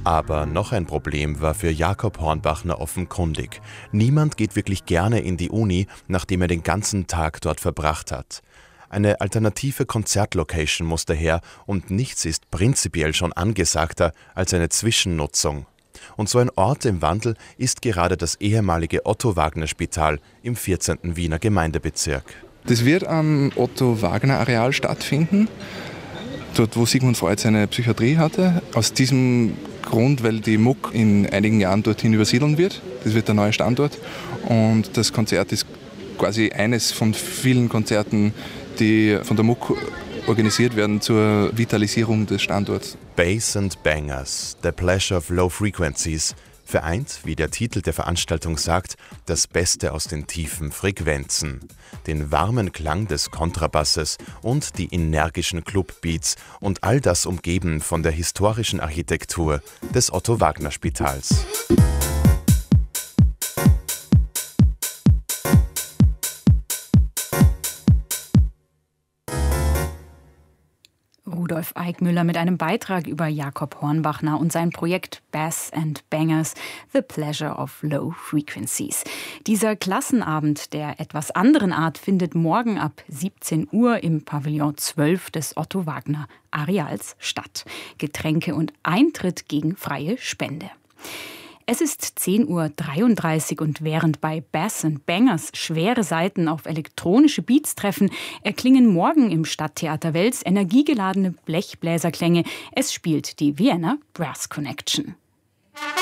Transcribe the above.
Aber noch ein Problem war für Jakob Hornbachner offenkundig. Niemand geht wirklich gerne in die Uni, nachdem er den ganzen Tag dort verbracht hat. Eine alternative Konzertlocation muss daher und nichts ist prinzipiell schon angesagter als eine Zwischennutzung. Und so ein Ort im Wandel ist gerade das ehemalige Otto-Wagner-Spital im 14. Wiener Gemeindebezirk. Das wird am Otto-Wagner-Areal stattfinden, dort wo Sigmund Freud seine Psychiatrie hatte. Aus diesem Grund, weil die MUK in einigen Jahren dorthin übersiedeln wird. Das wird der neue Standort und das Konzert ist quasi eines von vielen Konzerten, die von der MUK organisiert werden zur Vitalisierung des Standorts. Bass and Bangers, The Pleasure of Low Frequencies, vereint, wie der Titel der Veranstaltung sagt, das Beste aus den tiefen Frequenzen, den warmen Klang des Kontrabasses und die energischen Clubbeats und all das umgeben von der historischen Architektur des Otto-Wagner-Spitals. Rudolf Eickmüller mit einem Beitrag über Jakob Hornbachner und sein Projekt Bass and Bangers, The Pleasure of Low Frequencies. Dieser Klassenabend der etwas anderen Art findet morgen ab 17 Uhr im Pavillon 12 des Otto-Wagner-Areals statt. Getränke und Eintritt gegen freie Spende. Es ist 10.33 Uhr und während bei Bass and Bangers schwere Saiten auf elektronische Beats treffen, erklingen morgen im Stadttheater Wels energiegeladene Blechbläserklänge. Es spielt die Vienna Brass Connection.